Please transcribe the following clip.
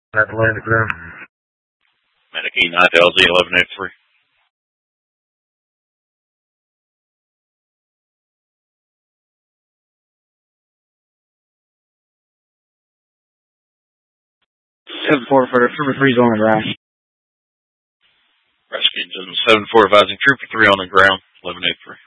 Atlantic ground. Medic E9 to LZ 1183. Seven four for Trooper 3's on the ground. Rescue engine 7-4 advising Trooper 3 on the ground, 1183.